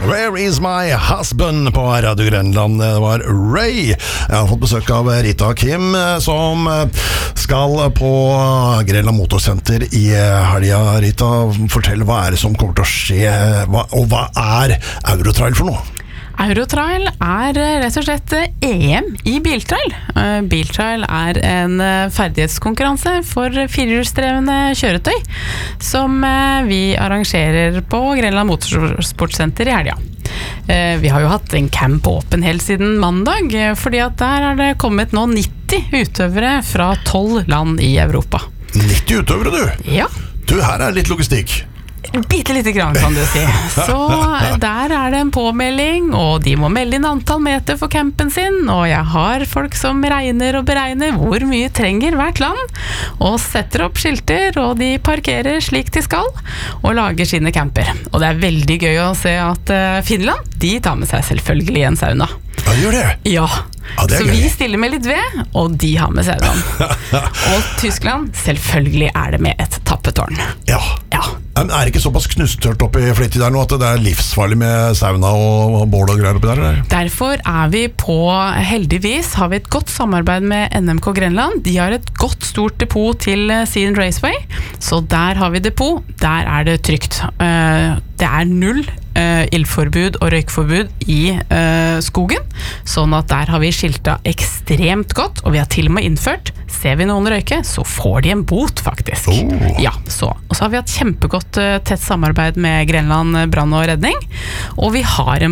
Where is my husband på Radio Grenland. Det var Ray. Jeg har fått besøk av Rita og Kim, som skal på Grenland Motorsenter i helga. Rita, fortell, hva er det som kommer til å skje, og hva er Eurotrail for noe? Eurotrail er rett og slett EM i biltrail. Biltrail er en ferdighetskonkurranse for firehjulsdrevne kjøretøy som vi arrangerer på Grenland Motorsportsenter i helga. Vi har jo hatt en camp åpen helt siden mandag, fordi at der er det kommet nå 90 utøvere fra 12 land i Europa. 90 utøvere, du? Ja. Du, her er litt logistikk. Bitte lite grann, kan du si. Så der er det en påmelding, og de må melde inn antall meter for campen sin, og jeg har folk som regner og beregner hvor mye trenger hvert land, og setter opp skilter, og de parkerer slik de skal, og lager sine camper. Og det er veldig gøy å se at Finland, de tar med seg selvfølgelig en sauna. Ja, gjør det? Ja. Så gøy. vi stiller med litt ved, og de har med saunaen. Og Tyskland, selvfølgelig er det med et tappetårn. Ja. Men er det ikke såpass knustørt oppi Flittig der nå at det er livsfarlig med sauna og bål og greier oppi der? Eller? Derfor er vi heldigvis har vi et godt samarbeid med NMK Grenland. De har et godt stort depot til sin raceway, så der har vi depot. Der er det trygt. Det er null ildforbud og røykforbud i skogen, sånn at der har vi skilta ekstremt godt, og vi har til og med innført, ser vi noen røyke, så får de en bot faktisk. Ja, så. Og så har vi hatt kjempegodt tett samarbeid med Grenland Brann og Redning, og vi har en